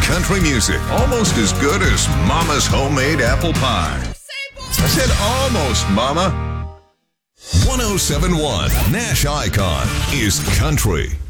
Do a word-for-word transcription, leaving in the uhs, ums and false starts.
country music. Almost as good as Mama's homemade apple pie. I said almost, Mama. one oh seven point one Nash Icon is country.